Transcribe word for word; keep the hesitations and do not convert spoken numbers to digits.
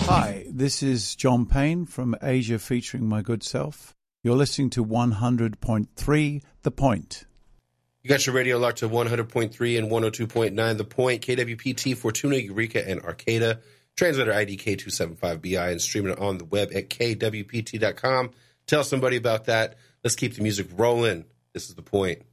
Hi, this is John Payne from Asia featuring my good self. You're listening to one hundred point three The Point. You got your radio locked to one hundred point three and one oh two point nine The Point, K W P T, Fortuna, Eureka, and Arcata. Translator I D K two seven five B I and streaming it on the web at K W P T dot com. Tell somebody about that. Let's keep the music rolling. This is The Point.